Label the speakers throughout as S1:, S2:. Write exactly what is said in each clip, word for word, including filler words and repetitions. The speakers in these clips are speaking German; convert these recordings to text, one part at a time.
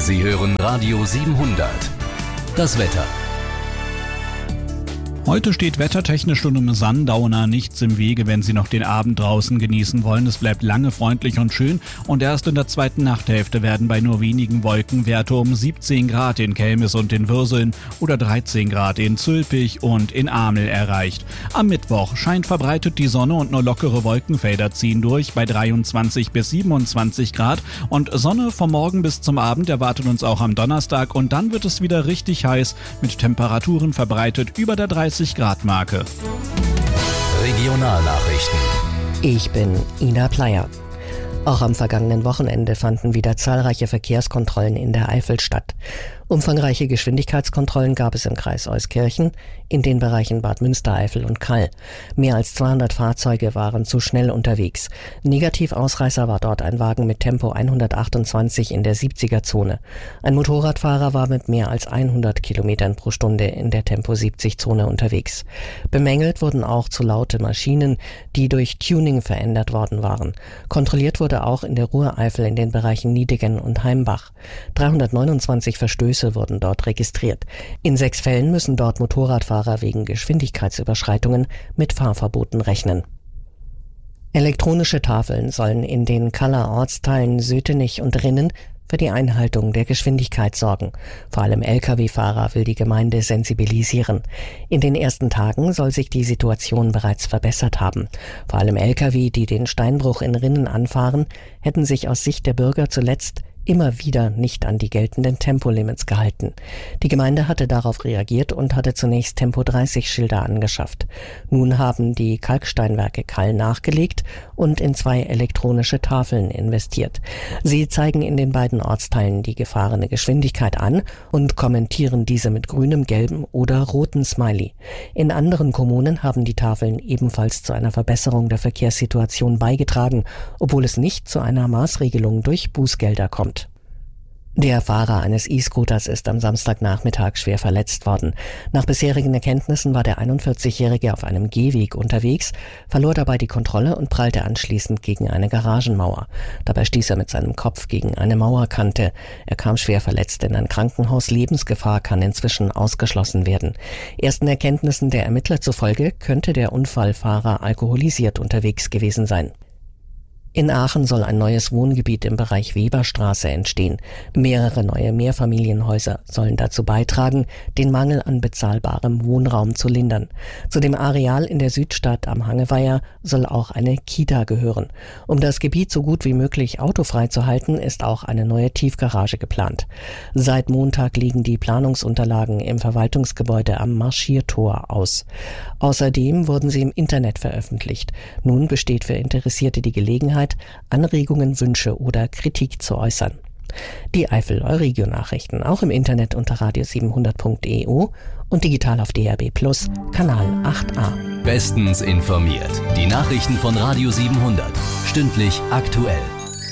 S1: Sie hören Radio siebenhundert. Das Wetter.
S2: Heute steht wettertechnisch und im Sundowner nichts im Wege, wenn Sie noch den Abend draußen genießen wollen. Es bleibt lange freundlich und schön und erst in der zweiten Nachthälfte werden bei nur wenigen Wolken Werte um siebzehn Grad in Kelmis und in Würseln oder dreizehn Grad in Zülpich und in Amel erreicht. Am Mittwoch scheint verbreitet die Sonne und nur lockere Wolkenfelder ziehen durch bei dreiundzwanzig bis siebenundzwanzig Grad und Sonne vom Morgen bis zum Abend erwartet uns auch am Donnerstag und dann wird es wieder richtig heiß mit Temperaturen verbreitet über der dreißig Grad Marke.
S1: Regionalnachrichten.
S3: Ich bin Ina Pleyer. Auch am vergangenen Wochenende fanden wieder zahlreiche Verkehrskontrollen in der Eifel statt. Umfangreiche Geschwindigkeitskontrollen gab es im Kreis Euskirchen, in den Bereichen Bad Münstereifel und Kall. Mehr als zweihundert Fahrzeuge waren zu schnell unterwegs. Negativausreißer war dort ein Wagen mit Tempo hundertachtundzwanzig in der siebziger-Zone. Ein Motorradfahrer war mit mehr als hundert Kilometern pro Stunde in der Tempo siebzig-Zone unterwegs. Bemängelt wurden auch zu laute Maschinen, die durch Tuning verändert worden waren. Kontrolliert wurde auch in der Ruhreifel in den Bereichen Niedegen und Heimbach. dreihundertneunundzwanzig Verstöße wurden dort registriert. In sechs Fällen müssen dort Motorradfahrer wegen Geschwindigkeitsüberschreitungen mit Fahrverboten rechnen. Elektronische Tafeln sollen in den Kaller Ortsteilen Sötenich und Rinnen für die Einhaltung der Geschwindigkeit sorgen. Vor allem L K W-Fahrer will die Gemeinde sensibilisieren. In den ersten Tagen soll sich die Situation bereits verbessert haben. Vor allem L K W, die den Steinbruch in Rinnen anfahren, hätten sich aus Sicht der Bürger zuletzt immer wieder nicht an die geltenden Tempolimits gehalten. Die Gemeinde hatte darauf reagiert und hatte zunächst Tempo dreißig Schilder angeschafft. Nun haben die Kalksteinwerke Kall nachgelegt und in zwei elektronische Tafeln investiert. Sie zeigen in den beiden Ortsteilen die gefahrene Geschwindigkeit an und kommentieren diese mit grünem, gelbem oder rotem Smiley. In anderen Kommunen haben die Tafeln ebenfalls zu einer Verbesserung der Verkehrssituation beigetragen, obwohl es nicht zu einer Maßregelung durch Bußgelder kommt. Der Fahrer eines E-Scooters ist am Samstagnachmittag schwer verletzt worden. Nach bisherigen Erkenntnissen war der einundvierzigjährige auf einem Gehweg unterwegs, verlor dabei die Kontrolle und prallte anschließend gegen eine Garagenmauer. Dabei stieß er mit seinem Kopf gegen eine Mauerkante. Er kam schwer verletzt in ein Krankenhaus. Lebensgefahr kann inzwischen ausgeschlossen werden. Ersten Erkenntnissen der Ermittler zufolge könnte der Unfallfahrer alkoholisiert unterwegs gewesen sein. In Aachen soll ein neues Wohngebiet im Bereich Weberstraße entstehen. Mehrere neue Mehrfamilienhäuser sollen dazu beitragen, den Mangel an bezahlbarem Wohnraum zu lindern. Zu dem Areal in der Südstadt am Hangeweiher soll auch eine Kita gehören. Um das Gebiet so gut wie möglich autofrei zu halten, ist auch eine neue Tiefgarage geplant. Seit Montag liegen die Planungsunterlagen im Verwaltungsgebäude am Marschiertor aus. Außerdem wurden sie im Internet veröffentlicht. Nun besteht für Interessierte die Gelegenheit, Anregungen, Wünsche oder Kritik zu äußern. Die Eifel-Euregio-Nachrichten auch im Internet unter radio siebenhundert punkt e u und digital auf D R B Plus, Kanal acht a.
S1: Bestens informiert. Die Nachrichten von Radio siebenhundert. Stündlich aktuell.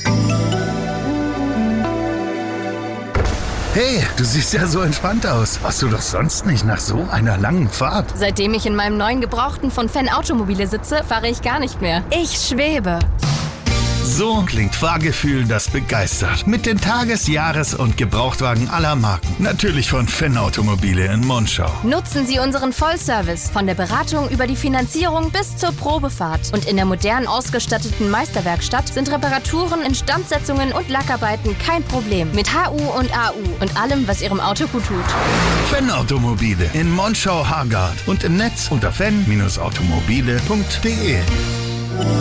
S4: Hey, du siehst ja so entspannt aus. Warst du doch sonst nicht nach so einer langen Fahrt?
S5: Seitdem ich in meinem neuen Gebrauchten von Fenn Automobile sitze, fahre ich gar nicht mehr. Ich schwebe.
S4: So klingt Fahrgefühl, das begeistert. Mit den Tages-, Jahres- und Gebrauchtwagen aller Marken. Natürlich von Fenn Automobile in Monschau.
S5: Nutzen Sie unseren Vollservice von der Beratung über die Finanzierung bis zur Probefahrt. Und in der modern ausgestatteten Meisterwerkstatt sind Reparaturen, Instandsetzungen und Lackarbeiten kein Problem. Mit H U und A U und allem, was Ihrem Auto gut tut.
S4: Fenn Automobile in Monschau-Hargard und im Netz unter fenn Bindestrich automobile punkt de.